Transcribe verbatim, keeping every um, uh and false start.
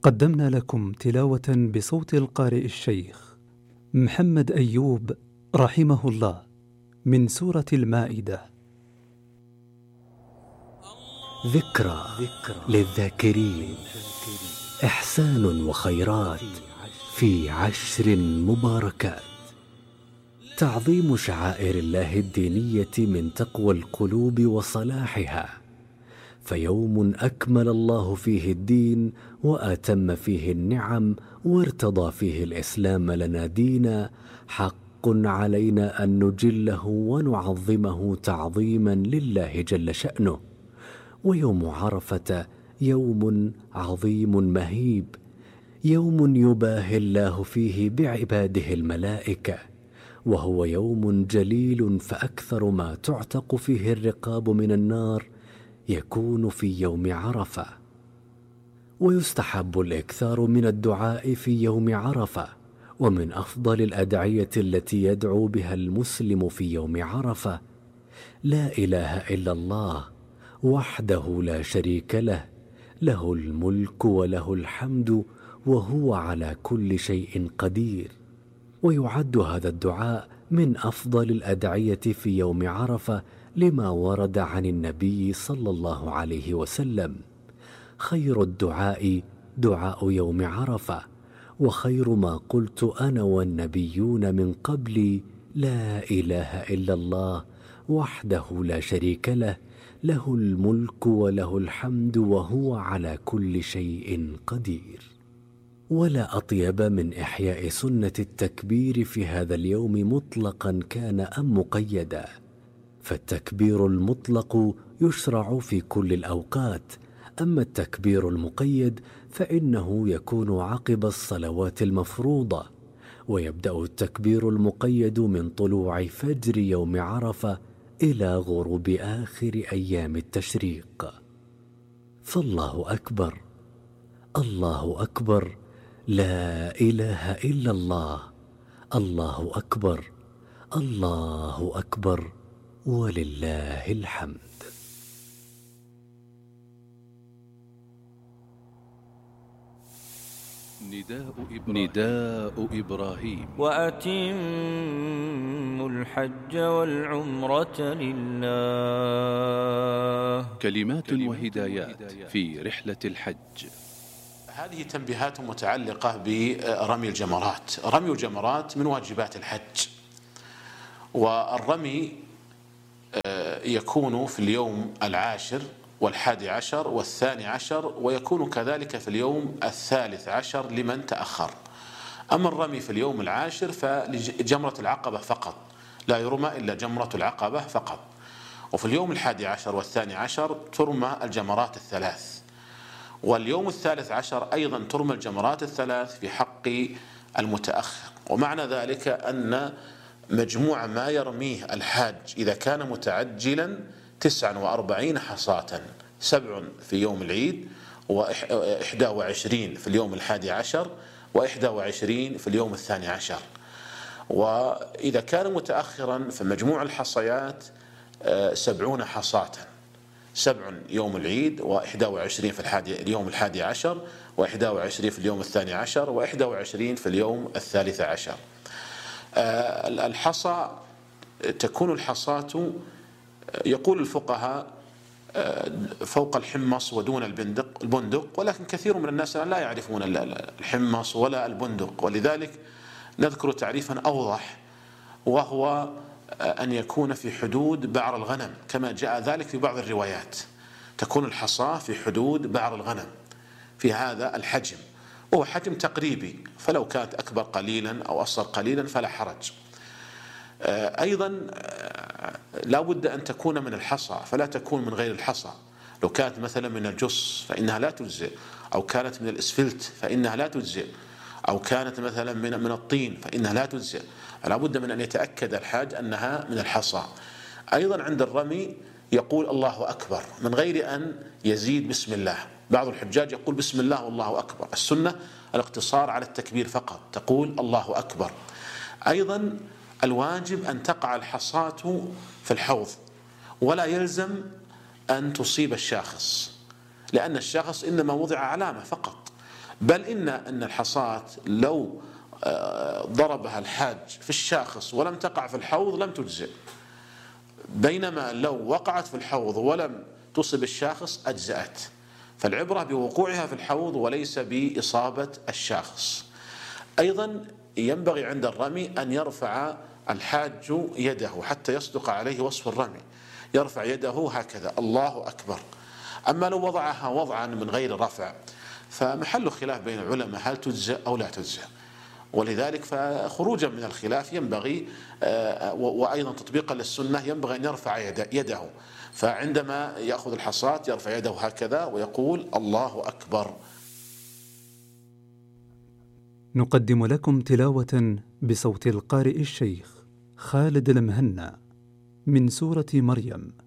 قدمنا لكم تلاوة بصوت القارئ الشيخ محمد أيوب رحمه الله من سورة المائدة. ذكرى للذاكرين، إحسان وخيرات في عشر مباركات. تعظيم شعائر الله الدينية من تقوى القلوب وصلاحها، فيوم أكمل الله فيه الدين وأتم فيه النعم وارتضى فيه الإسلام لنا دينا، حق علينا أن نجله ونعظمه تعظيما لله جل شأنه. ويوم عرفة يوم عظيم مهيب، يوم يباهي الله فيه بعباده الملائكة، وهو يوم جليل، فأكثر ما تعتق فيه الرقاب من النار يكون في يوم عرفة. ويستحب الإكثار من الدعاء في يوم عرفة، ومن أفضل الأدعية التي يدعو بها المسلم في يوم عرفة: لا إله إلا الله وحده لا شريك له، له الملك وله الحمد وهو على كل شيء قدير. ويعد هذا الدعاء من أفضل الأدعية في يوم عرفة لما ورد عن النبي صلى الله عليه وسلم: خير الدعاء دعاء يوم عرفة، وخير ما قلت أنا والنبيون من قبلي لا إله إلا الله وحده لا شريك له، له الملك وله الحمد وهو على كل شيء قدير. ولا أطيب من إحياء سنة التكبير في هذا اليوم مطلقا كان أم مقيدا، فالتكبير المطلق يشرع في كل الأوقات، أما التكبير المقيد فإنه يكون عقب الصلوات المفروضة. ويبدأ التكبير المقيد من طلوع فجر يوم عرفة إلى غروب آخر أيام التشريق. فالله أكبر، الله أكبر، لا إله إلا الله، الله أكبر، الله أكبر، ولله الحمد. نداء إبراهيم, نداء إبراهيم وأتموا الحج والعمرة لله. كلمات وهدايات في رحلة الحج. هذه تنبيهات متعلقة برمي الجمرات. رمي الجمرات من واجبات الحج، والرمي يكون في اليوم العاشر والحادي عشر والثاني عشر، ويكون كذلك في اليوم الثالث عشر لمن تأخر. أما الرمي في اليوم العاشر فلجمرة العقبة فقط، لا يرمى إلا جمرة العقبة فقط. وفي اليوم الحادي عشر والثاني عشر ترمى الجمرات الثلاث، واليوم الثالث عشر أيضا ترمى الجمرات الثلاث في حق المتأخر. ومعنى ذلك أن مجموع ما يرميه الحاج إذا كان متعجلا تسعة وأربعين حصاة، سبع في يوم العيد، وإحدى وعشرين في اليوم الحادي عشر، وإحدى وعشرين في اليوم الثاني عشر. وإذا كان متأخرا فمجموع الحصيات سبعون حصاة، سبع يوم العيد، وإحدى وعشرين في الحادي اليوم الحادي عشر، وإحدى وعشرين في اليوم الثاني عشر، وإحدى وعشرين في اليوم الثالث عشر. الحصى تكون الحصاة يقول الفقهاء فوق الحمص ودون البندق البندق، ولكن كثير من الناس لا يعرفون الحمص ولا البندق، ولذلك نذكر تعريفا أوضح، وهو أن يكون في حدود بعر الغنم، كما جاء ذلك في بعض الروايات تكون الحصاة في حدود بعر الغنم في هذا الحجم، وهو حجم تقريبي، فلو كانت أكبر قليلا أو أصغر قليلا فلا حرج. أيضا لا بد أن تكون من الحصى، فلا تكون من غير الحصى. لو كانت مثلا من الجص فإنها لا تجزئ، أو كانت من الإسفلت فإنها لا تجزئ، أو كانت مثلا من من الطين فإنها لا تجزئ. فلا بد من أن يتأكد الحاج أنها من الحصى. أيضا عند الرمي يقول الله أكبر من غير أن يزيد بسم الله. بعض الحجاج يقول بسم الله والله أكبر، السنة الاقتصار على التكبير فقط، تقول الله أكبر. أيضا الواجب أن تقع الحصاة في الحوض، ولا يلزم أن تصيب الشاخص، لأن الشاخص إنما وضع علامة فقط. بل إن أن الحصاة لو ضربها الحاج في الشاخص ولم تقع في الحوض لم تجزئ، بينما لو وقعت في الحوض ولم تصب الشاخص أجزأت. فالعبرة بوقوعها في الحوض وليس بإصابة الشاخص. أيضا ينبغي عند الرمي أن يرفع الحاج يده حتى يصدق عليه وصف الرمي، يرفع يده هكذا الله أكبر. أما لو وضعها وضعا من غير رفع فمحل خلاف بين العلماء هل تجزأ أو لا تجزأ، ولذلك فخروجا من الخلاف ينبغي وأيضا تطبيقا للسنة ينبغي أن يرفع يده، فعندما يأخذ الحصاة يرفع يده هكذا ويقول الله أكبر. نقدم لكم تلاوة بصوت القارئ الشيخ خالد المهنا من سورة مريم.